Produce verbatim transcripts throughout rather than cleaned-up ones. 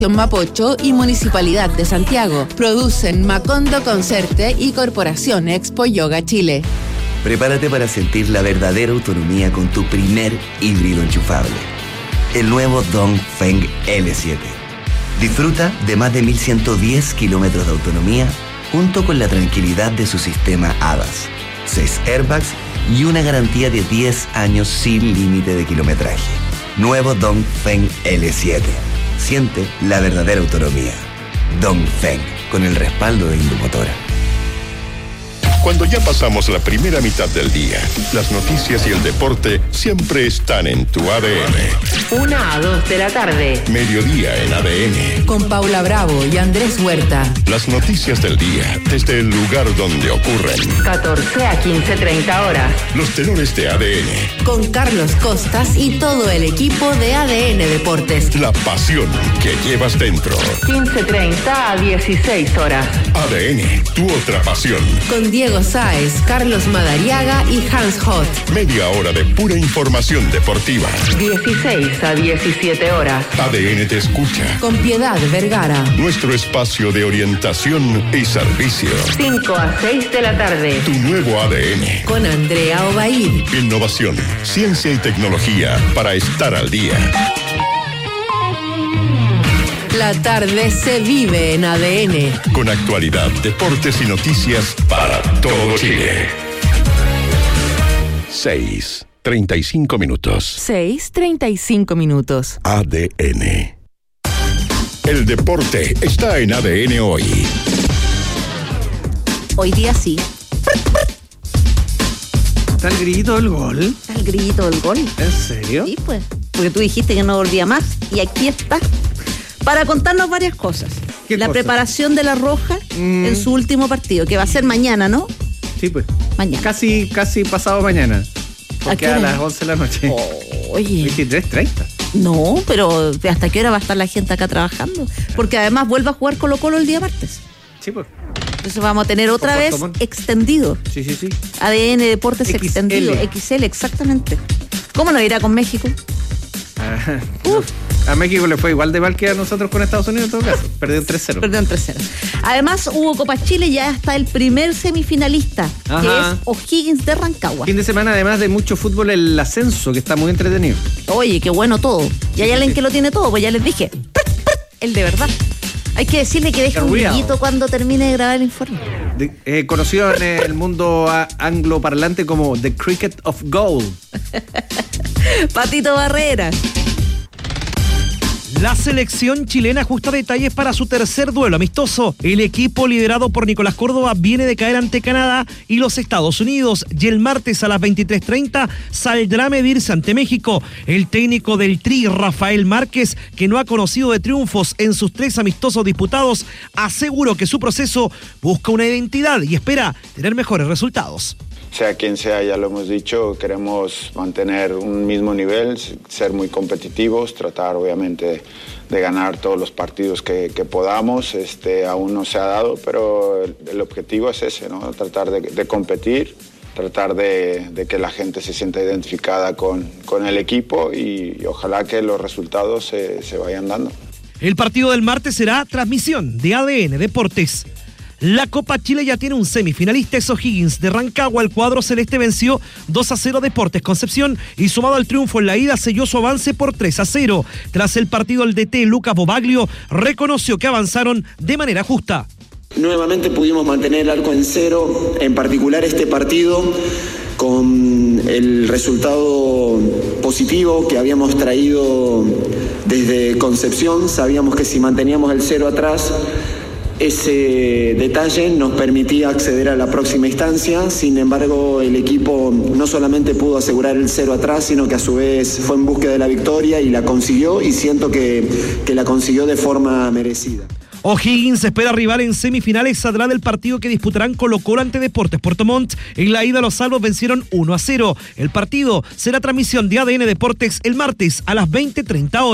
Mapocho y Municipalidad de Santiago producen Macondo Concerte y Corporación Expo Yoga Chile. Prepárate para sentir la verdadera autonomía con tu primer híbrido enchufable, el nuevo Dongfeng L siete. Disfruta de más de mil ciento diez kilómetros de autonomía junto con la tranquilidad de su sistema A D A S, seis airbags y una garantía de diez años sin límite de kilometraje. Nuevo Dongfeng L siete. Siente la verdadera autonomía. Dongfeng, con el respaldo de Indumotora. Cuando ya pasamos la primera mitad del día, las noticias y el deporte siempre están en tu A D N. Una a dos de la tarde. Mediodía en A D N. Con Paula Bravo y Andrés Huerta. Las noticias del día desde el lugar donde ocurren. catorce a quince treinta horas. Los tenores de A D N. Con Carlos Costas y todo el equipo de A D N Deportes. La pasión que llevas dentro. quince treinta a dieciséis horas. A D N, tu otra pasión. Con Diego Sáez, Carlos Madariaga y Hans Hott. Media hora de pura información deportiva. dieciséis a diecisiete horas. A D N te escucha. Con Piedad Vergara. Nuestro espacio de orientación y servicio. cinco a seis de la tarde. Tu nuevo A D N. Con Andrea Obaid. Innovación, ciencia y tecnología para estar al día. La tarde se vive en A D N. Con actualidad, deportes y noticias para todo Chile. seis, treinta y cinco minutos. seis, treinta y cinco minutos. A D N. El deporte está en A D N hoy. Hoy día sí. ¿Está el grito del gol? Está el grito del gol. ¿En serio? Sí, pues. Porque tú dijiste que no volvía más. Y aquí está. Para contarnos varias cosas. ¿Qué La cosas? Preparación de la Roja mm. en su último partido, que va a ser mañana, ¿no? Sí, pues. Mañana. Casi, casi pasado mañana. Porque ¿A, a las once de la noche. Oh, oye. veintitrés treinta. No, pero ¿hasta qué hora va a estar la gente acá trabajando? Porque además vuelve a jugar Colo-Colo el día martes. Sí, pues. Entonces vamos a tener otra vez Montt. extendido. Sí, sí, sí. A D N Deportes X L. extendido. X L, exactamente. ¿Cómo nos irá con México? Ah, Uf. A México le fue igual de mal que a nosotros con Estados Unidos en todo caso. Perdieron tres cero. Perdieron tres cero. Además hubo Copa Chile, ya está el primer semifinalista, Ajá. que es O'Higgins de Rancagua. Fin de semana, además de mucho fútbol, el ascenso, que está muy entretenido. Oye, qué bueno todo. Y hay Sí, alguien sí. que lo tiene todo, pues ya les dije. El de verdad. Hay que decirle que deje un Cuidado. brillito cuando termine de grabar el informe. De, eh, conocido en el mundo a- angloparlante como The Cricket of Gold. Patito Barrera. La selección chilena ajusta detalles para su tercer duelo amistoso. El equipo liderado por Nicolás Córdoba viene de caer ante Canadá y los Estados Unidos, y el martes a las veintitrés treinta saldrá a medirse ante México. El técnico del Tri, Rafael Márquez, que no ha conocido de triunfos en sus tres amistosos disputados, aseguró que su proceso busca una identidad y espera tener mejores resultados. Sea quien sea, ya lo hemos dicho, queremos mantener un mismo nivel, ser muy competitivos, tratar obviamente de ganar todos los partidos que, que podamos. Este, aún no se ha dado, pero el, el objetivo es ese, ¿no? Tratar de, de competir, tratar de, de que la gente se sienta identificada con, con el equipo y, y ojalá que los resultados se, se vayan dando. El partido del martes será transmisión de A D N Deportes. La Copa Chile ya tiene un semifinalista, es O'Higgins de Rancagua. El cuadro celeste venció dos a cero Deportes Concepción y sumado al triunfo en la ida selló su avance por tres a cero. Tras el partido, el D T Lucas Bobaglio reconoció que avanzaron de manera justa. Nuevamente pudimos mantener el arco en cero, en particular este partido, con el resultado positivo que habíamos traído desde Concepción. Sabíamos que si manteníamos el cero atrás, ese detalle nos permitía acceder a la próxima instancia. Sin embargo, el equipo no solamente pudo asegurar el cero atrás, sino que a su vez fue en búsqueda de la victoria y la consiguió, y siento que, que la consiguió de forma merecida. O'Higgins espera rival en semifinales, saldrá del partido que disputarán Colo-Colo ante Deportes Puerto Montt. En la ida los salvos vencieron uno a cero. El partido será transmisión de A D N Deportes el martes a las veinte treinta horas.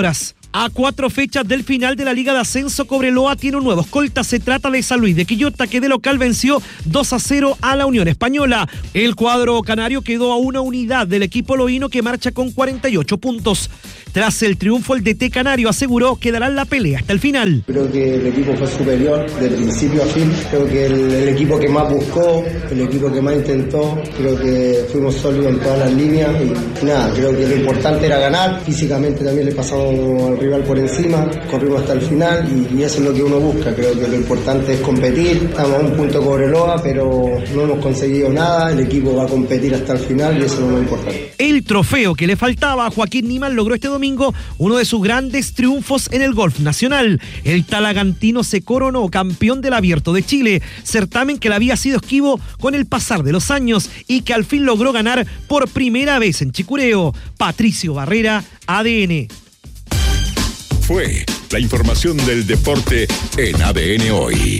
A cuatro fechas del final de la Liga de Ascenso, Cobreloa tiene un nuevo escolta. Se trata de San Luis de Quillota, que de local venció dos a cero a la Unión Española. El cuadro canario quedó a una unidad del equipo loíno, que marcha con cuarenta y ocho puntos. Tras el triunfo, el D T canario aseguró que dará la pelea hasta el final. Creo que el equipo fue superior de principio a fin. Creo que el, el equipo que más buscó, el equipo que más intentó, creo que fuimos sólidos en todas las líneas y nada, creo que lo importante era ganar. Físicamente también le pasamos al rival por encima, corrimos hasta el final y, y eso es lo que uno busca. Creo que lo importante es competir. Estamos a un punto Cobreloa, pero no hemos conseguido nada. El equipo va a competir hasta el final y eso es lo más importante. El trofeo que le faltaba a Joaquín Niman logró este domingo uno de sus grandes triunfos en el golf nacional. El talagantino se coronó campeón del Abierto de Chile, certamen que le había sido esquivo con el pasar de los años y que al fin logró ganar por primera vez en Chicureo. Patricio Barrera, A D N. Fue la información del deporte en A D N Hoy.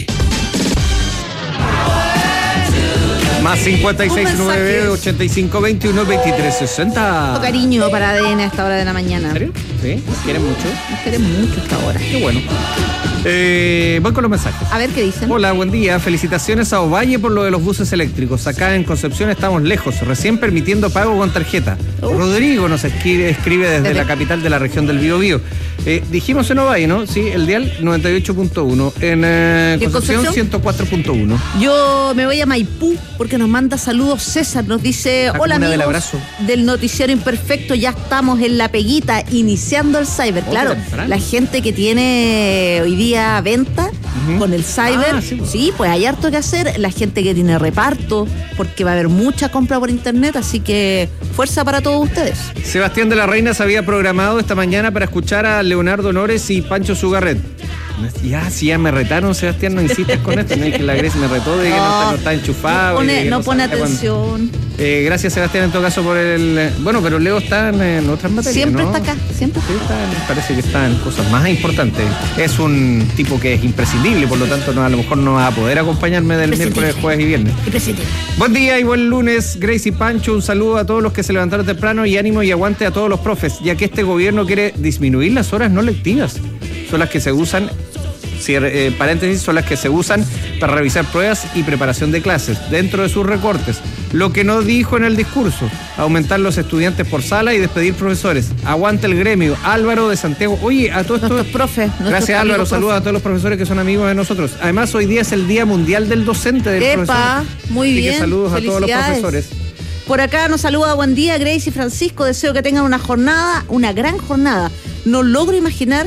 Más cincuenta y seis nueve ochenta y cinco veintiuno veintitrés sesenta. Cariño para A D N a esta hora de la mañana. ¿En serio? ¿Sí? ¿Nos quieren mucho? Nos quieren mucho esta hora. Qué bueno. Eh, voy con los mensajes. A ver qué dicen. Hola, buen día. Felicitaciones a Ovalle por lo de los buses eléctricos. Acá en Concepción estamos lejos, recién permitiendo pago con tarjeta. Uh. Rodrigo nos escribe, escribe desde, desde la capital de la región del Biobío. Eh, dijimos en Ovalle, ¿no? Sí, el dial noventa y ocho punto uno. En eh, Concepción, Concepción ciento cuatro punto uno. Yo me voy a Maipú porque nos manda saludos César. Nos dice, hola amigos del, abrazo. del Noticiero Imperfecto, ya estamos en la peguita, iniciando el cyber. Oh, claro, la gente que tiene hoy día venta uh-huh. con el cyber, ah, sí, pues. sí, pues hay harto que hacer. La gente que tiene reparto, porque va a haber mucha compra por internet, así que fuerza para todos ustedes. Sebastián de la Reina se había programado esta mañana para escuchar a Leonardo Nores y Pancho Sugarret. Ya, si ya me retaron, Sebastián, no insistas con esto. No es que la Grecia me retó de que no, no, está, no está enchufado. No pone, no no pone atención. Eh, gracias, Sebastián, en todo caso por el... Bueno, pero Leo está en, en otras materias, Siempre ¿no? está acá, siempre sí, está. Me parece que está en cosas más importantes. Es un tipo que es imprescindible, por lo tanto no, a lo mejor no va a poder acompañarme del miércoles, jueves y viernes. Buen día y buen lunes, Grace y Pancho. Un saludo a todos los que se levantaron temprano y ánimo y aguante a todos los profes, ya que este gobierno quiere disminuir las horas no lectivas. Son las que se usan... Si, eh, paréntesis, son las que se usan para revisar pruebas y preparación de clases dentro de sus recortes. Lo que no dijo en el discurso, aumentar los estudiantes por sala y despedir profesores. Aguanta el gremio. Álvaro de Santiago. Oye, a todos estos profes. Gracias, Álvaro. Saludos a todos los profesores que son amigos de nosotros. Además, hoy día es el Día Mundial del Docente del Epa, profesor. Muy bien. Así que saludos a todos los profesores. Por acá nos saluda, buen día, Grace y Francisco. Deseo que tengan una jornada, una gran jornada. No logro imaginar...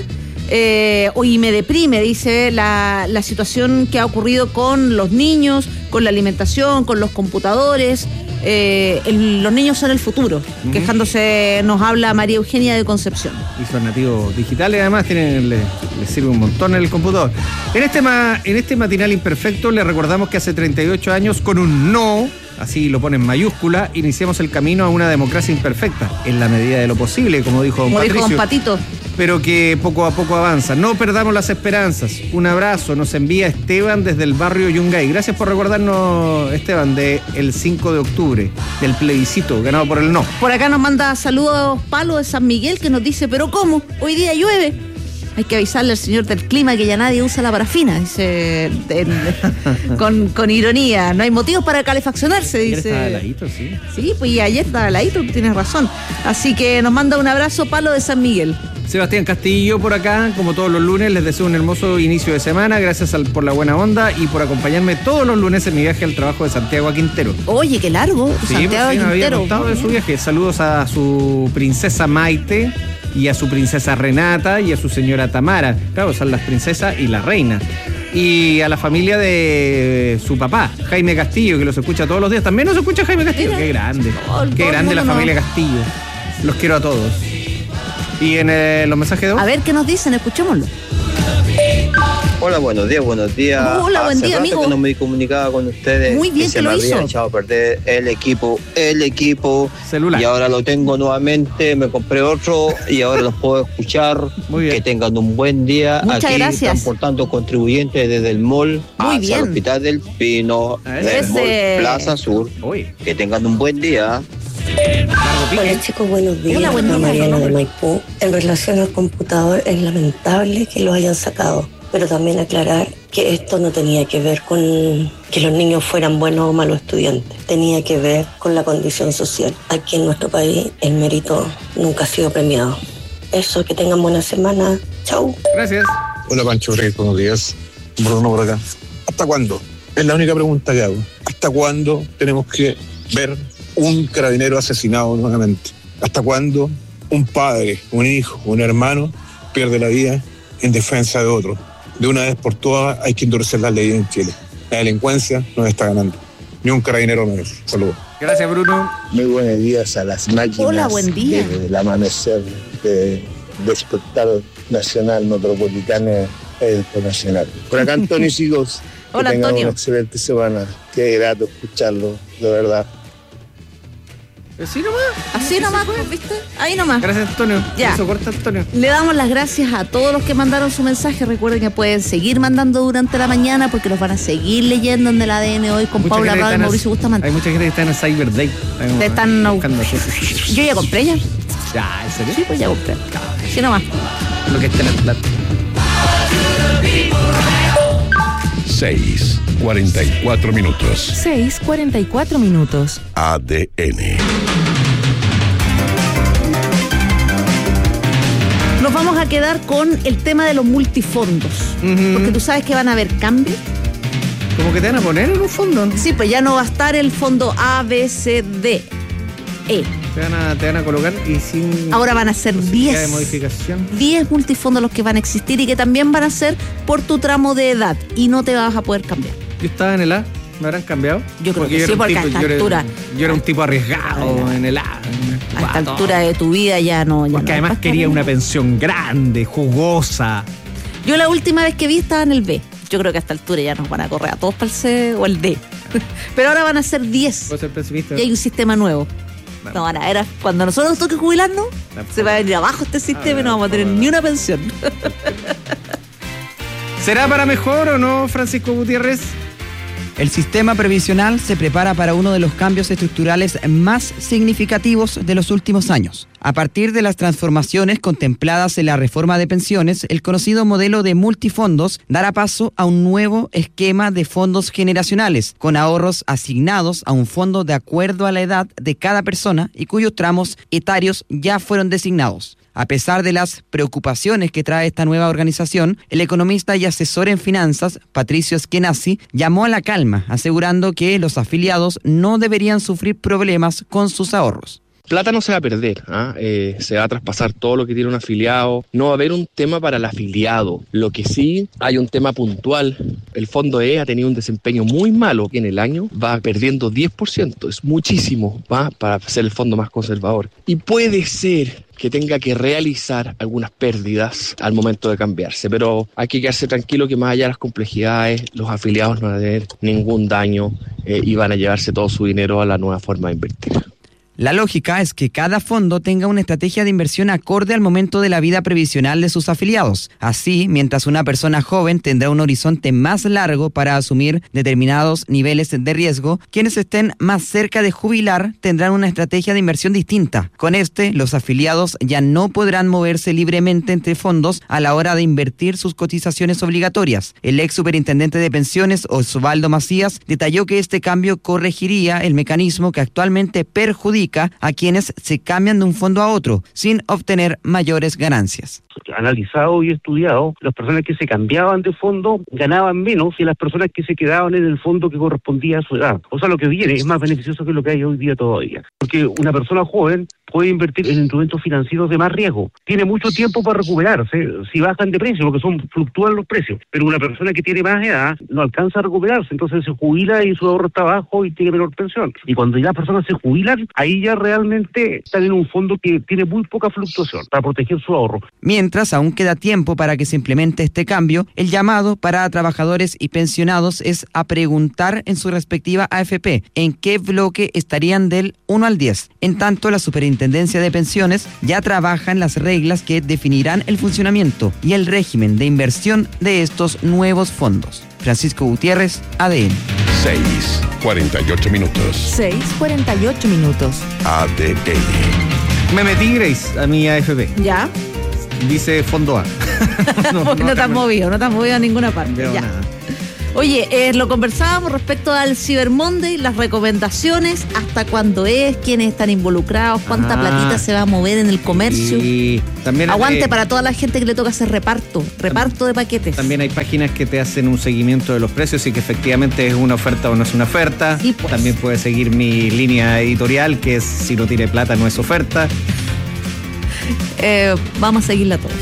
Eh, y me deprime, dice, la, la situación que ha ocurrido con los niños, con la alimentación, con los computadores. Eh, el, los niños son el futuro. Uh-huh. Quejándose nos habla María Eugenia de Concepción. Y son nativos digitales, además tienen, les, les sirve un montón en el computador. En este, ma, en este matinal imperfecto le recordamos que hace treinta y ocho años, con un no, así lo pone en mayúscula, iniciamos el camino a una democracia imperfecta, en la medida de lo posible, como dijo don como Patricio. Dijo don Patito. Pero que poco a poco avanza. No perdamos las esperanzas. Un abrazo nos envía Esteban desde el barrio Yungay. Gracias por recordarnos, Esteban, del cinco de octubre, del plebiscito ganado por el no. Por acá nos manda saludos Palo de San Miguel, que nos dice, ¿pero cómo? Hoy día llueve. Hay que avisarle al señor del clima que ya nadie usa la parafina, dice de, de, con, con ironía. No hay motivos para calefaccionarse, dice. Ayer estaba heladito, sí. Sí, pues y ayer estaba heladito, tienes razón. Así que nos manda un abrazo Palo de San Miguel. Sebastián Castillo por acá, como todos los lunes, les deseo un hermoso inicio de semana. Gracias al, por la buena onda y por acompañarme todos los lunes en mi viaje al trabajo de Santiago a Quintero. Oye, qué largo, sí, Santiago pues, sí, a me Quintero. Había contado de su viaje. Saludos a su princesa Maite y a su princesa Renata y a su señora Tamara. Claro, son las princesas y la reina. Y a la familia de su papá, Jaime Castillo, que los escucha todos los días. También nos escucha Jaime Castillo. Mira. Qué grande. No, qué grande la familia no. Castillo. Los quiero a todos. ¿Y en eh, los mensajes de hoy? A ver qué nos dicen, escuchémoslo. Hola, buenos días, buenos días. Hola, buen Hace día, rato amigo. que no me comunicaba con ustedes. Muy bien que que se lo me hizo. había echado a perder el equipo, el equipo. Celular. Y ahora lo tengo nuevamente, me compré otro y ahora los puedo escuchar. Muy bien. Que tengan un buen día. Muchas Aquí gracias. transportando contribuyentes desde el mall Muy hacia bien. el Hospital del Pino, Ese. del mall Plaza Sur. Uy. Que tengan un buen día. Hola chicos, buenos días. Hola, buen día. Mariana de Maipú. En relación al computador, es lamentable que lo hayan sacado, pero también aclarar que esto no tenía que ver con que los niños fueran buenos o malos estudiantes. Tenía que ver con la condición social. Aquí en nuestro país el mérito nunca ha sido premiado. Eso, que tengan buena semana. Chau. Gracias. Hola Pancho Reyes, buenos días. Bruno por acá. ¿Hasta cuándo? Es la única pregunta que hago. ¿Hasta cuándo tenemos que ver un carabinero asesinado nuevamente? ¿Hasta cuándo un padre, un hijo, un hermano pierde la vida en defensa de otro? De una vez por todas hay que endurecer las leyes en Chile. La delincuencia nos está ganando. Ni un carabinero menos. Saludos. Gracias, Bruno. Muy buenos días a las máquinas. Hola, buen día. Del amanecer de despertar nacional, metropolitano e nacional. Por acá Antonio y Chicos. Hola, que tengan Antonio. Una excelente semana. Qué grato escucharlo, de verdad. Así nomás. Así nomás, ¿viste? Ahí nomás. Gracias, Antonio. Ya. Eso corta, Antonio. Le damos las gracias a todos los que mandaron su mensaje. Recuerden que pueden seguir mandando durante la mañana porque los van a seguir leyendo en el A D N hoy con Mucha Paula gente Rado y está en- Mauricio Bustamante. Hay mucha gente que está en el Cyber Day. Te están buscando. Yo ya compré ya. Ya, ¿en serio? Sí, pues ya compré. Sí nomás. Lo que está en el plato. seis, cuarenta y cuatro minutos. seis cuarenta y cuatro minutos. A D N. Nos vamos a quedar con el tema de los multifondos. Ujú. Porque tú sabes que van a haber cambios. Como que te van a poner en un fondo. Sí, pues ya no va a estar el fondo A, B, C, D, E. Te van a, te van a colocar y sin Ahora van a ser posibilidad diez. de modificación. diez multifondos los que van a existir y que también van a ser por tu tramo de edad y no te vas a poder cambiar. Yo estaba en el A, ¿me habrán cambiado? Yo creo que yo sí, era un porque tipo- a esta yo era- altura- Yo era un tipo arriesgado en el A. A esta altura de tu vida ya no. Ya Porque no además vas a quería estar una en- pensión grande, jugosa. Yo la última vez que vi estaba en el B. Yo creo que a esta altura ya nos van a correr a todos para el C o el D. Pero ahora van a ser diez. Puedo ser pesimista. Y hay un sistema nuevo. No, ahora, era cuando nosotros nos toque jubilarnos, se va a venir abajo este sistema y no vamos a tener ni una pensión. ¿Será para mejor o no, Francisco Gutiérrez? El sistema previsional se prepara para uno de los cambios estructurales más significativos de los últimos años. A partir de las transformaciones contempladas en la reforma de pensiones, el conocido modelo de multifondos dará paso a un nuevo esquema de fondos generacionales, con ahorros asignados a un fondo de acuerdo a la edad de cada persona y cuyos tramos etarios ya fueron designados. A pesar de las preocupaciones que trae esta nueva organización, el economista y asesor en finanzas, Patricio Schienazzi, llamó a la calma, asegurando que los afiliados no deberían sufrir problemas con sus ahorros. Plata no se va a perder, ¿ah? eh, se va a traspasar todo lo que tiene un afiliado, no va a haber un tema para el afiliado. Lo que sí hay un tema puntual, el fondo E ha tenido un desempeño muy malo y en el año va perdiendo diez por ciento, es muchísimo, ¿va? Para ser el fondo más conservador. Y puede ser que tenga que realizar algunas pérdidas al momento de cambiarse, pero hay que quedarse tranquilo que más allá de las complejidades, los afiliados no van a tener ningún daño eh, y van a llevarse todo su dinero a la nueva forma de invertir. La lógica es que cada fondo tenga una estrategia de inversión acorde al momento de la vida previsional de sus afiliados. Así, mientras una persona joven tendrá un horizonte más largo para asumir determinados niveles de riesgo, quienes estén más cerca de jubilar tendrán una estrategia de inversión distinta. Con este, los afiliados ya no podrán moverse libremente entre fondos a la hora de invertir sus cotizaciones obligatorias. El ex superintendente de pensiones, Osvaldo Macías, detalló que este cambio corregiría el mecanismo que actualmente perjudica a quienes se cambian de un fondo a otro sin obtener mayores ganancias. Analizado y estudiado, las personas que se cambiaban de fondo ganaban menos que las personas que se quedaban en el fondo que correspondía a su edad. O sea, lo que viene es más beneficioso que lo que hay hoy día todavía. Porque una persona joven puede invertir en instrumentos financieros de más riesgo. Tiene mucho tiempo para recuperarse si bajan de precio, porque son fluctúan los precios. Pero una persona que tiene más edad no alcanza a recuperarse, entonces se jubila y su ahorro está bajo y tiene menor pensión. Y cuando ya las personas se jubilan, ahí ya realmente están en un fondo que tiene muy poca fluctuación para proteger su ahorro. Mientras aún queda tiempo para que se implemente este cambio, el llamado para trabajadores y pensionados es a preguntar en su respectiva A F P en qué bloque estarían del uno al diez. En tanto, la Superintendencia de Pensiones ya trabaja en las reglas que definirán el funcionamiento y el régimen de inversión de estos nuevos fondos. Francisco Gutiérrez, A D N. seis cuarenta y ocho minutos. seis cuarenta y ocho minutos. A D N. Me metí, Grace, a mi A F P. ¿Ya? Dice Fondo A. no, no, no te has movido, no te has movido a ninguna parte. Veo ya. Nada. Oye, eh, lo conversábamos respecto al Cyber Monday, las recomendaciones, hasta cuándo es, quiénes están involucrados, cuánta ah, platita se va a mover en el comercio. Y también Aguante hay, para toda la gente que le toca hacer reparto, reparto de paquetes. También hay páginas que te hacen un seguimiento de los precios y que efectivamente es una oferta o no es una oferta. Sí, pues. También puedes seguir mi línea editorial, que es si no tiene plata no es oferta. Eh, vamos a seguirla todos.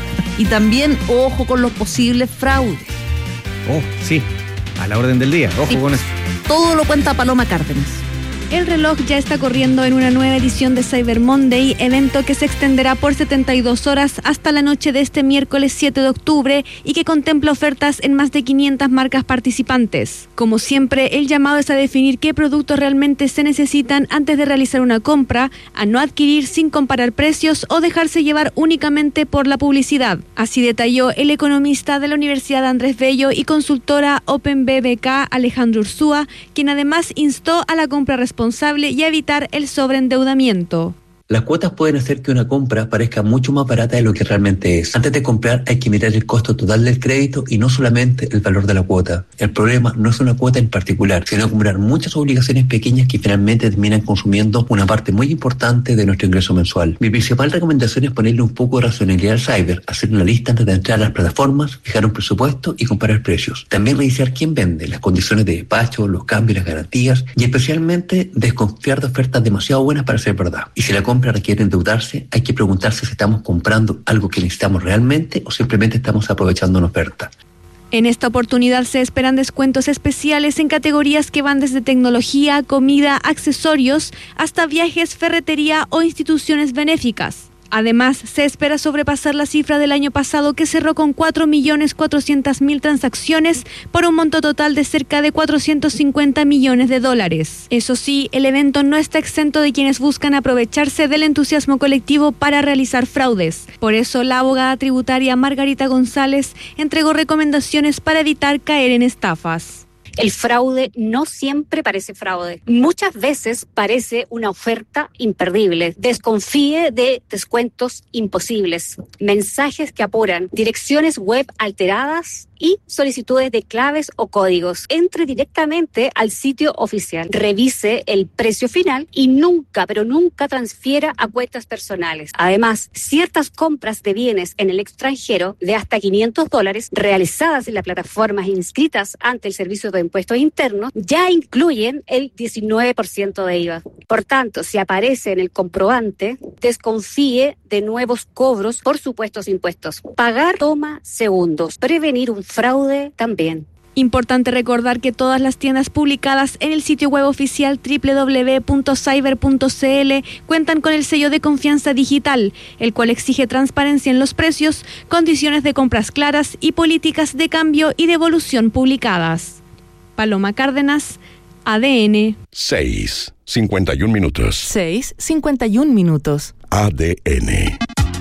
Y también, ojo con los posibles fraudes. Oh, sí, a la orden del día, ojo sí, con eso. Todo lo cuenta Paloma Cárdenas. El reloj ya está corriendo en una nueva edición de Cyber Monday, evento que se extenderá por setenta y dos horas hasta la noche de este miércoles siete de octubre y que contempla ofertas en más de quinientas marcas participantes. Como siempre, el llamado es a definir qué productos realmente se necesitan antes de realizar una compra, a no adquirir sin comparar precios o dejarse llevar únicamente por la publicidad. Así detalló el economista de la Universidad Andrés Bello y consultora Open B B K, Alejandro Ursúa, quien además instó a la compra responsable y a evitar el sobreendeudamiento. Las cuotas pueden hacer que una compra parezca mucho más barata de lo que realmente es. Antes de comprar hay que mirar el costo total del crédito y no solamente el valor de la cuota. El problema no es una cuota en particular, sino acumular muchas obligaciones pequeñas que finalmente terminan consumiendo una parte muy importante de nuestro ingreso mensual. Mi principal recomendación es ponerle un poco de racionalidad al cyber, hacer una lista antes de entrar a las plataformas, fijar un presupuesto y comparar precios. También revisar quién vende, las condiciones de despacho, los cambios, las garantías y especialmente desconfiar de ofertas demasiado buenas para ser verdad. Y si la compra requiere endeudarse, hay que preguntarse si estamos comprando algo que necesitamos realmente o simplemente estamos aprovechando una oferta. En esta oportunidad se esperan descuentos especiales en categorías que van desde tecnología, comida, accesorios, hasta viajes, ferretería o instituciones benéficas. Además, se espera sobrepasar la cifra del año pasado que cerró con cuatro millones cuatrocientas mil transacciones por un monto total de cerca de cuatrocientos cincuenta millones de dólares. Eso sí, el evento no está exento de quienes buscan aprovecharse del entusiasmo colectivo para realizar fraudes. Por eso, la abogada tributaria Margarita González entregó recomendaciones para evitar caer en estafas. El fraude no siempre parece fraude. Muchas veces parece una oferta imperdible. Desconfíe de descuentos imposibles, mensajes que apuran, direcciones web alteradas y solicitudes de claves o códigos. Entre directamente al sitio oficial, revise el precio final y nunca, pero nunca transfiera a cuentas personales. Además, ciertas compras de bienes en el extranjero de hasta quinientos dólares realizadas en las plataformas inscritas ante el Servicio de Impuestos Internos ya incluyen el diecinueve por ciento de I V A. Por tanto, si aparece en el comprobante, desconfíe de nuevos cobros por supuestos impuestos. Pagar toma segundos. Prevenir un fraude también. Importante recordar que todas las tiendas publicadas en el sitio web oficial doble u doble u doble u punto cyber punto c l cuentan con el sello de confianza digital, el cual exige transparencia en los precios, condiciones de compras claras y políticas de cambio y devolución publicadas. Paloma Cárdenas, A D N. seis cincuenta y un minutos. seis cincuenta y un minutos. A D N.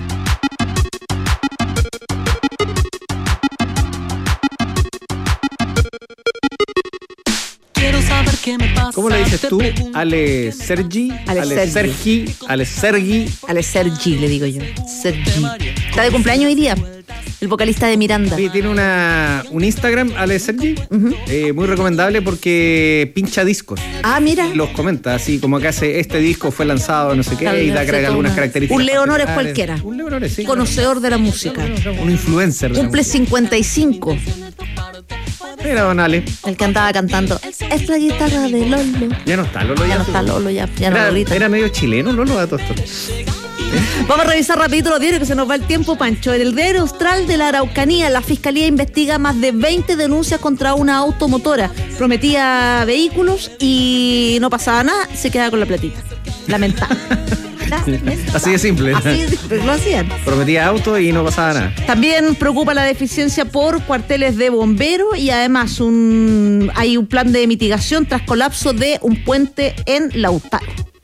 ¿Cómo le dices tú? Ale Sergi, Ale, Ale Sergi, Ale Sergi. Ale Sergi, le digo yo. Sergi. Está de cumpleaños hoy día, el vocalista de Miranda. Sí, tiene una, un Instagram, Ale Sergi, uh-huh. eh, muy recomendable porque pincha discos. Ah, mira. Y los comenta, así como que hace, este disco fue lanzado, no sé qué, Tal y da agrega algunas características. Un Leonor es cualquiera. Un Leonor es, sí. Conocedor de la música. Un influencer. Cumple cincuenta y cinco. Mira, don Ale. El que andaba cantando. Es la guitarra de Lolo. Ya no está Lolo. Ya, ya no está Lolo, ya, ya era, no Lolita. Era medio chileno Lolo a todo esto. Vamos a revisar rapidito los diarios que se nos va el tiempo, Pancho. En el diario Austral de la Araucanía, la Fiscalía investiga más de veinte denuncias contra una automotora. Prometía vehículos y no pasaba nada, se quedaba con la platita. Lamentable. Así de simple. Así de simple, lo hacían. Prometía auto y no pasaba nada. También preocupa la deficiencia por cuarteles de bomberos y además un hay un plan de mitigación tras colapso de un puente en Lautaro.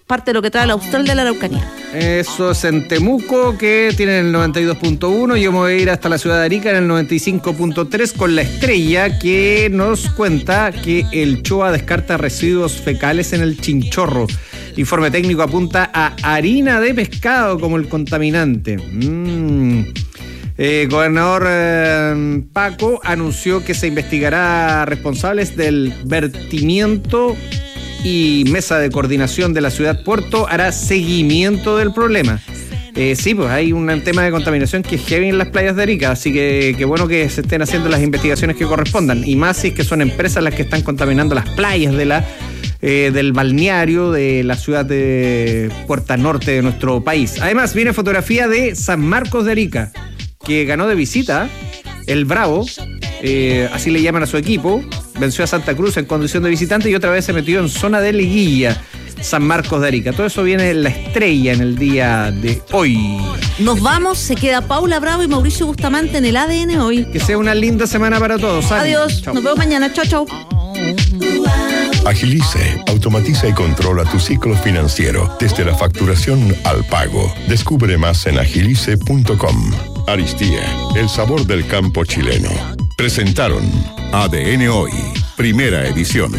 parte de lo que trae el Austral de la Araucanía. Eso es en Temuco, que tienen el noventa y dos punto uno. Yo me voy a ir hasta la ciudad de Arica en el noventa y cinco punto tres con La Estrella, que nos cuenta que el CHOA descarta residuos fecales en el Chinchorro. Informe técnico apunta a harina de pescado como el contaminante. Mm. El gobernador eh, Paco anunció que se investigará responsables del vertimiento y mesa de coordinación de la ciudad Puerto hará seguimiento del problema. Eh, sí, pues hay un tema de contaminación que es heavy en las playas de Arica, así que qué bueno que se estén haciendo las investigaciones que correspondan, y más si es que son empresas las que están contaminando las playas de la eh, del balneario de la ciudad de Puerta Norte de nuestro país. Además viene fotografía de San Marcos de Arica, que ganó de visita el Bravo, eh, así le llaman a su equipo, venció a Santa Cruz en condición de visitante y otra vez se metió en zona de liguilla. San Marcos de Arica. Todo eso viene en La Estrella en el día de hoy. Nos vamos, se queda Paula Bravo y Mauricio Bustamante en el A D N hoy. Que sea una linda semana para todos. Adiós, chau. Nos vemos mañana. Chau, chau. Agilice, automatiza y controla tu ciclo financiero desde la facturación al pago. Descubre más en agilice punto com. Aristía, el sabor del campo chileno. Presentaron A D N Hoy, primera edición.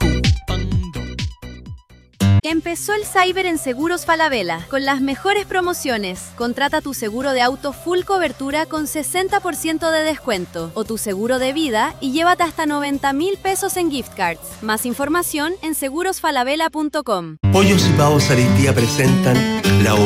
Empezó el Cyber en Seguros Falabella, con las mejores promociones. Contrata tu seguro de auto full cobertura con sesenta por ciento de descuento, o tu seguro de vida y llévate hasta noventa mil pesos en gift cards. Más información en seguros falabella punto com. Pollos y Pavos Aristía presentan la